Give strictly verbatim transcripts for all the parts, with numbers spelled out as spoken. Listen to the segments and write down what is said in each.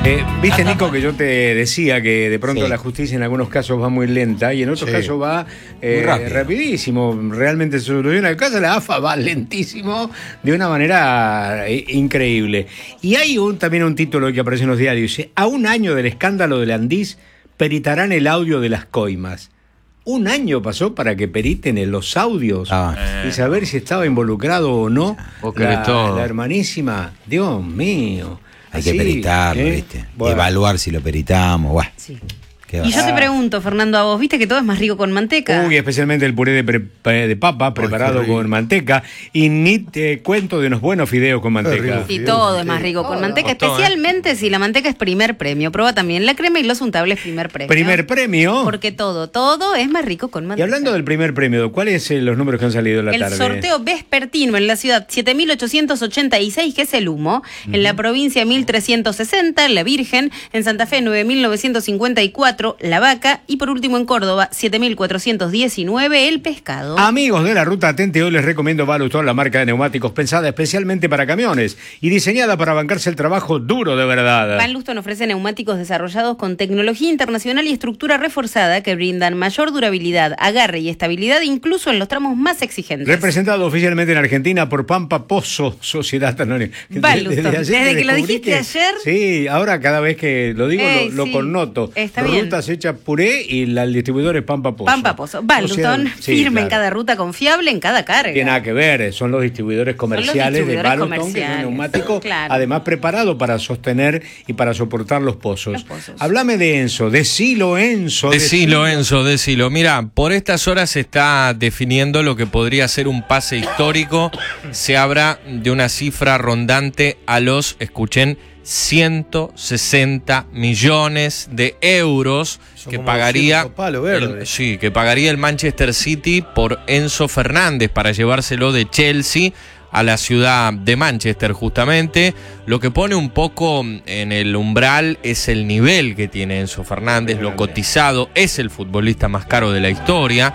Eh, Viste, Nico, que yo te decía que de pronto sí. la justicia en algunos casos va muy lenta y en otros sí. casos va eh, rapidísimo. Realmente se soluciona el caso, la A F A va lentísimo de una manera eh, increíble. Y hay un, también un título que aparece en los diarios, dice: a un año del escándalo de Landís, peritarán el audio de las coimas. Un año pasó para que periten en los audios ah, y saber si estaba involucrado o no la, la hermanísima. Dios mío. Hay Así, que peritarlo, ¿eh? ¿viste? Bueno. Evaluar si lo peritamos. Bueno. Sí. Y yo te pregunto, Fernando, a vos, ¿viste que todo es más rico con manteca? Uy, especialmente el puré de, pre de papa preparado Ay, con manteca. Y ni te cuento de unos buenos fideos con manteca. Y todo es más rico con manteca, especialmente si la manteca es primer premio. Prueba también la crema y los untables primer premio. ¿Primer premio? Porque todo, todo es más rico con manteca. Y hablando del primer premio, ¿cuáles son los números que han salido en la el tarde? El sorteo vespertino en la ciudad siete mil ochocientos ochenta y seis, que es el humo. Uh-huh. En la provincia mil trescientos sesenta, la Virgen. En Santa Fe nueve mil novecientos cincuenta y cuatro, la Vaca. Y por último en Córdoba, siete mil cuatrocientos diecinueve, el pescado. Amigos de la Ruta Atente, hoy les recomiendo Balustón, la marca de neumáticos pensada especialmente para camiones y diseñada para bancarse el trabajo duro de verdad. Balustón ofrece neumáticos desarrollados con tecnología internacional y estructura reforzada que brindan mayor durabilidad, agarre y estabilidad incluso en los tramos más exigentes. Representado oficialmente en Argentina por Pampa Pozo, Sociedad Anónima. Balustón, desde, desde que, que lo dijiste ayer. Sí, ahora cada vez que lo digo Ey, lo, lo sí. connoto. Está Rutas bien. hechas puré y la, el distribuidor es Pampa Pozo. Pampa Pozo. Balustón, o sea, sí, firme claro. en cada ruta, confiable en cada carga. Tiene nada que ver, son los distribuidores comerciales los distribuidores de Balustón, comerciales. que es un neumático claro. además preparado para sostener y para soportar los pozos. Los pozos. Háblame de Enzo, decilo Enzo. Decilo Enzo, decilo. Mira, por estas horas se está definiendo lo que podría ser un pase histórico. Se habla de una cifra rondante a los, escuchen, ciento sesenta millones de euros que pagaría el, sí, que pagaría el Manchester City por Enzo Fernández para llevárselo de Chelsea a la ciudad de Manchester, justamente. Lo que pone un poco en el umbral es el nivel que tiene Enzo Fernández, lo cotizado, es el futbolista más caro de la historia.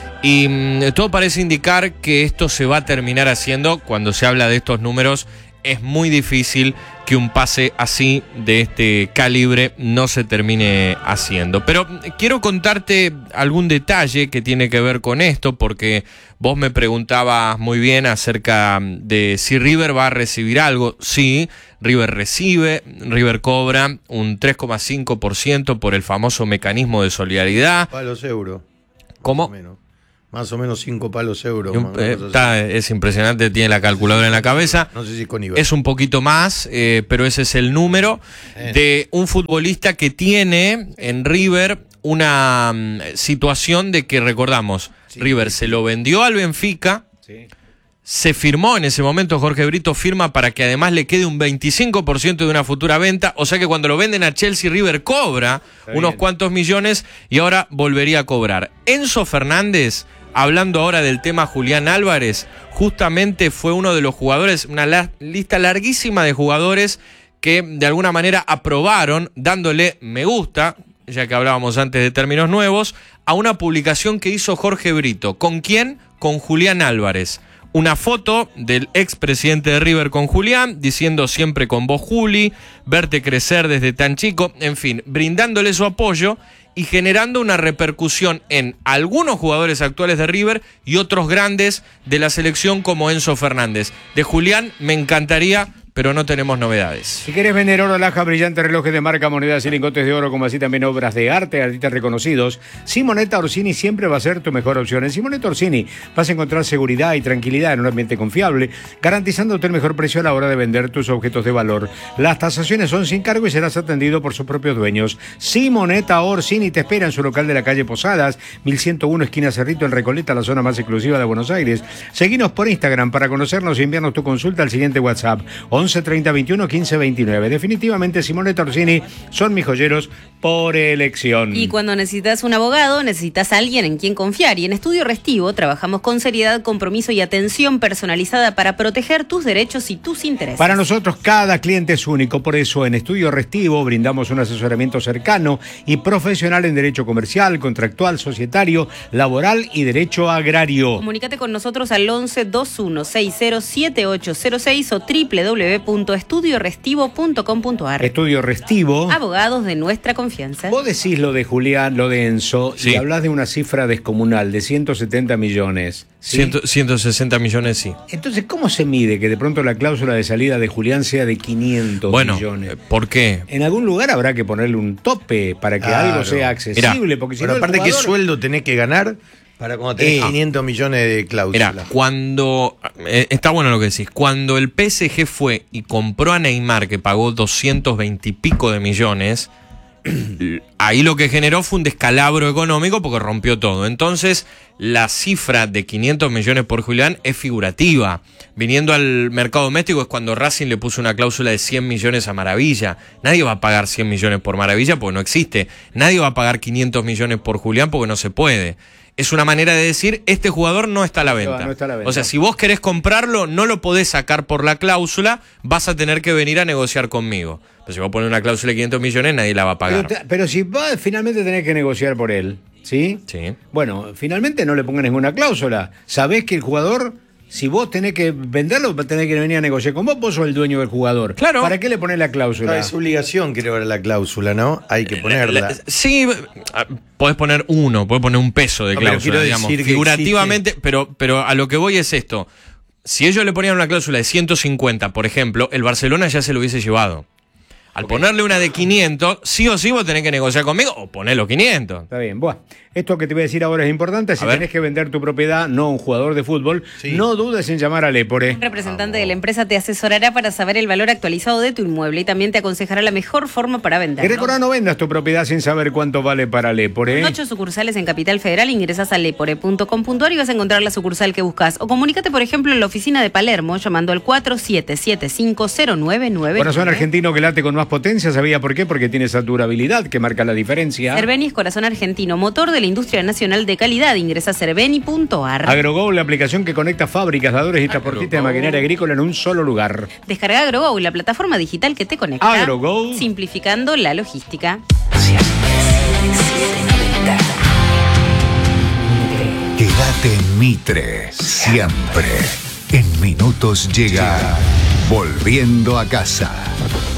Y mmm, todo parece indicar que esto se va a terminar haciendo. Cuando se habla de estos números, es muy difícil que un pase así, de este calibre, no se termine haciendo. Pero quiero contarte algún detalle que tiene que ver con esto, porque vos me preguntabas muy bien acerca de si River va a recibir algo. Sí, River recibe, River cobra un tres coma cinco por ciento por el famoso mecanismo de solidaridad. Palos euros. ¿Cómo? Más o menos cinco palos euros. Un, eh, está, es impresionante, tiene la calculadora en la cabeza. No sé si con I V A. Es un poquito más, eh, pero ese es el número eh. de un futbolista que tiene en River una um, situación de que, recordamos, sí, River sí. se lo vendió al Benfica, sí. se firmó en ese momento, Jorge Brito firma para que además le quede un veinticinco por ciento de una futura venta, o sea que cuando lo venden a Chelsea, River cobra Está unos bien. cuantos millones y ahora volvería a cobrar. Enzo Fernández, hablando ahora del tema Julián Álvarez, justamente fue uno de los jugadores, una la, lista larguísima de jugadores que de alguna manera aprobaron, dándole me gusta, ya que hablábamos antes de términos nuevos, a una publicación que hizo Jorge Brito. ¿Con quién? Con Julián Álvarez. Una foto del expresidente de River con Julián, diciendo siempre con vos, Juli, verte crecer desde tan chico, en fin, brindándole su apoyo y generando una repercusión en algunos jugadores actuales de River y otros grandes de la selección como Enzo Fernández. De Julián me encantaría, pero no tenemos novedades. Si quieres vender oro, alhaja, brillantes, relojes de marca, monedas y lingotes de oro, como así también obras de arte, artistas reconocidos, Simonetta Orsini siempre va a ser tu mejor opción. En Simonetta Orsini vas a encontrar seguridad y tranquilidad en un ambiente confiable, garantizándote el mejor precio a la hora de vender tus objetos de valor. Las tasaciones son sin cargo y serás atendido por sus propios dueños. Simonetta Orsini te espera en su local de la calle Posadas, mil ciento uno, esquina Cerrito, en Recoleta, la zona más exclusiva de Buenos Aires. Seguinos por Instagram para conocernos y enviarnos tu consulta al siguiente WhatsApp, once treinta veintiuno quince veintinueve. Definitivamente Simonetta Orsini son mis joyeros por elección. Y cuando necesitas un abogado, necesitas a alguien en quien confiar. Y en Estudio Restivo trabajamos con seriedad, compromiso y atención personalizada para proteger tus derechos y tus intereses. Para nosotros cada cliente es único, por eso en Estudio Restivo brindamos un asesoramiento cercano y profesional en derecho comercial, contractual, societario, laboral y derecho agrario. Comunícate con nosotros al once veintiuno sesenta siete ocho cero seis o doble u doble u doble u punto estudio restivo punto com punto a r. Estudio Restivo. Abogados de nuestra confianza. Vos decís lo de Julián, lo de Enzo, Sí. y hablas de una cifra descomunal de ciento setenta millones. ¿sí? Ciento- ciento sesenta millones, sí. Entonces, ¿cómo se mide que de pronto la cláusula de salida de Julián sea de quinientos Bueno, millones? ¿por qué? En algún lugar habrá que ponerle un tope para que Claro. algo sea accesible, Mirá, porque si Pero no el aparte, ¿qué jugador- sueldo tenés que ganar para cuando tenés Eh. quinientos millones de cláusula? Mira, cuando. eh, está bueno lo que decís. Cuando el P S G fue y compró a Neymar, que pagó doscientos veinte y pico de millones, ahí lo que generó fue un descalabro económico porque rompió todo. Entonces, la cifra de quinientos millones por Julián es figurativa. Viniendo al mercado doméstico es cuando Racing le puso una cláusula de cien millones a Maravilla. Nadie va a pagar cien millones por Maravilla porque no existe. Nadie va a pagar quinientos millones por Julián porque no se puede. Es una manera de decir, este jugador no está a la venta. No está a la venta. O sea, si vos querés comprarlo, no lo podés sacar por la cláusula, vas a tener que venir a negociar conmigo. Pero si vos pones una cláusula de quinientos millones, nadie la va a Pero, pagar. te- pero si va, finalmente tenés que negociar por él, ¿sí? Sí. Bueno, finalmente no le pongan ninguna cláusula. Sabés que el jugador, si vos tenés que venderlo, tenés que venir a negociar con vos, vos sos el dueño del jugador. Claro. ¿Para qué le ponés la cláusula? Ah, es obligación, creo, la cláusula, ¿no? Hay que ponerla. La- sí, ah, podés poner uno, podés poner un peso de No, pero cláusula, quiero digamos, decir que figurativamente, pero, pero a lo que voy es esto. Si ellos le ponían una cláusula de ciento cincuenta, por ejemplo, el Barcelona ya se lo hubiese llevado. Al ponerle una de quinientos, sí o sí vos tenés que negociar conmigo o poner los quinientos. Está bien, bueno, esto que te voy a decir ahora es importante. Si A ver. tenés que vender tu propiedad, no un jugador de fútbol, Sí. no dudes en llamar a Lepore. Un representante de la empresa te asesorará para saber el valor actualizado de tu inmueble y también te aconsejará la mejor forma para Y venderlo. recordá, no vendas tu propiedad sin saber cuánto vale para Lepore. Con ocho sucursales en Capital Federal, ingresas a lepore punto com punto a r y vas a encontrar la sucursal que buscas. O comunícate, por ejemplo, en la oficina de Palermo llamando al cuatro siete siete cinco cero nueve nueve. Corazón argentino que late con más potencia, ¿sabía por qué? Porque tiene esa durabilidad que marca la diferencia. Cerveni es corazón argentino, motor de la industria nacional de calidad. Ingresa a cerveni punto a r. AgroGo, la aplicación que conecta fábricas, dadores y transportistas de maquinaria agrícola en un solo lugar. Descarga AgroGo, la plataforma digital que te conecta. AgroGo. Simplificando la logística. Quédate en Mitre, siempre. En minutos llega Volviendo a casa.